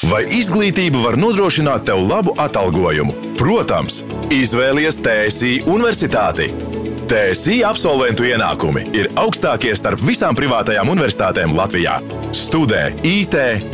Vai izglītība var nodrošināt tev labu atalgojumu? Protams, izvēlies TSI universitāti. TSI absolventu ienākumi ir augstākie starp visām privātajām universitātēm Latvijā. Studē IT,